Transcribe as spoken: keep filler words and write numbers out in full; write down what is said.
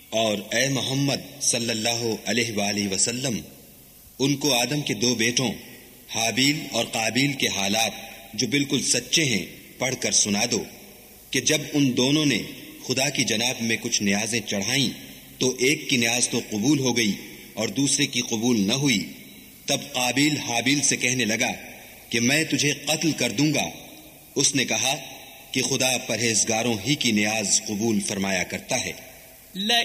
और ए मोहम्मद सल्लल्लाहु अलैहि वसल्लम, उनको आदम के दो बेटों हाबील और काबील के हालात जो बिल्कुल सच्चे हैं पढ़कर सुना दो कि जब उन दोनों ने खुदा की जनाब में कुछ न्याज़ें चढ़ाईं तो एक की न्याज तो कबूल हो गई और दूसरे की कबूल न हुई। तब काबील हाबील से कहने लगा कि मैं तुझे कत्ल कर दूंगा। उसने कहा कि खुदा परहेजगारों ही की न्याज कबूल फरमाया करता है।